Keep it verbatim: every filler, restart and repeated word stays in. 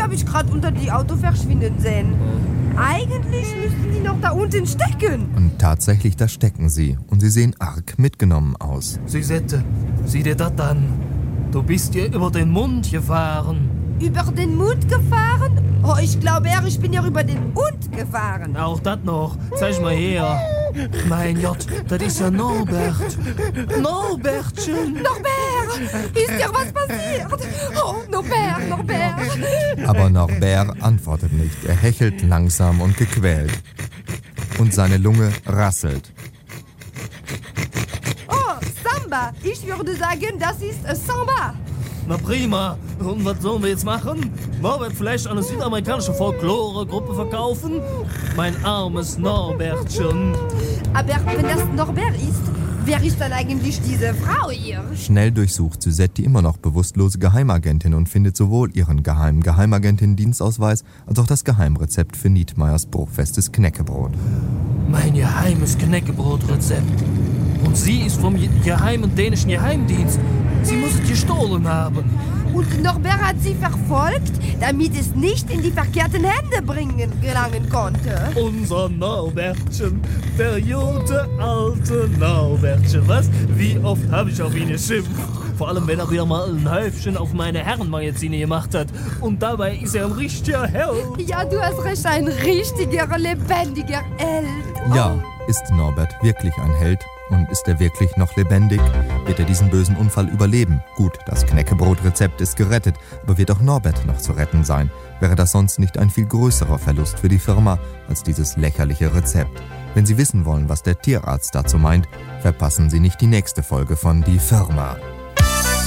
habe ich gerade unter die Auto verschwinden sehen. Eigentlich müssten die noch da unten stecken. Und tatsächlich, da stecken sie. Und sie sehen arg mitgenommen aus. Suzette, sieh dir das an. Du bist dir über den Mund gefahren. Über den Mund gefahren? Oh, ich glaube eher, ich bin ja über den Mund gefahren. Auch das noch. Zeig mal her. Mein Gott, das ist ja Norbert. Norbertchen. Norbert, ist dir was passiert? Oh, Norbert, Norbert. Aber Norbert antwortet nicht. Er hechelt langsam und gequält. Und seine Lunge rasselt. Oh, Samba. Ich würde sagen, das ist äh, Samba. Na prima. Und was sollen wir jetzt machen? Norbert vielleicht an eine südamerikanische Folklore-Gruppe verkaufen? Mein armes Norbertchen. Aber wenn das Norbert ist, wer ist dann eigentlich diese Frau hier? Schnell durchsucht Suzette die immer noch bewusstlose Geheimagentin und findet sowohl ihren geheimen Geheimagentin-Dienstausweis als auch das Geheimrezept für Nietmeyers bruchfestes Knäckebrot. Mein geheimes Knäckebrotrezept. Und sie ist vom geheimen dänischen Geheimdienst. Sie muss es gestohlen haben. Und Norbert hat sie verfolgt, damit es nicht in die verkehrten Hände bringen gelangen konnte. Unser Norbertchen, der gute alte Norbertchen. Was? Wie oft habe ich auf ihn geschimpft? Vor allem, wenn er wieder mal ein Häufchen auf meine Herrenmagazine gemacht hat. Und dabei ist er ein richtiger Held. Ja, du hast recht, ein richtiger, lebendiger Held. Oh. Ja, ist Norbert wirklich ein Held? Und ist er wirklich noch lebendig? Wird er diesen bösen Unfall überleben? Gut, das Knäckebrotrezept ist gerettet, aber wird auch Norbert noch zu retten sein? Wäre das sonst nicht ein viel größerer Verlust für die Firma als dieses lächerliche Rezept? Wenn Sie wissen wollen, was der Tierarzt dazu meint, verpassen Sie nicht die nächste Folge von Die Firma.